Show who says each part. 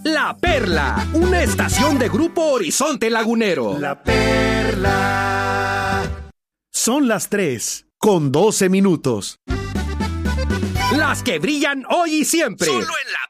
Speaker 1: La Perla, una estación de Grupo Horizonte Lagunero.
Speaker 2: La Perla. Son las 3:12.
Speaker 1: Las que brillan hoy y siempre.
Speaker 3: Solo en La